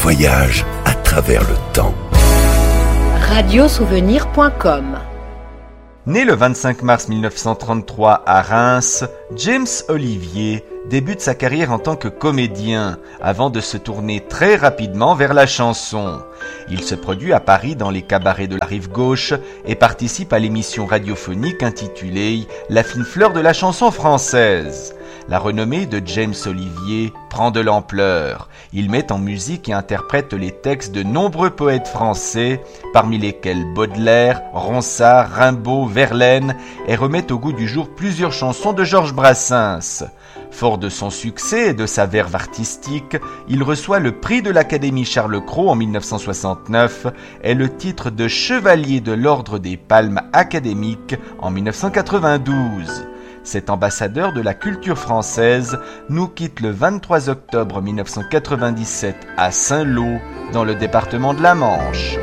voyage à travers le temps. Radiosouvenir.com. Né le 25 mars 1933 à Reims, James Olivier débute sa carrière en tant que comédien avant de se tourner très rapidement vers la chanson. Il se produit à Paris dans les cabarets de la Rive-Gauche et participe à l'émission radiophonique intitulée « La fine fleur de la chanson française ». La renommée de James Olivier prend de l'ampleur. Il met en musique et interprète les textes de nombreux poètes français, parmi lesquels Baudelaire, Ronsard, Rimbaud, Verlaine, et remet au goût du jour plusieurs chansons de Georges Brassens. Fort de son succès et de sa verve artistique, il reçoit le prix de l'Académie Charles-Cros en 1969 et le titre de Chevalier de l'Ordre des Palmes académiques en 1992. Cet ambassadeur de la culture française nous quitte le 23 octobre 1997 à Saint-Lô, dans le département de la Manche.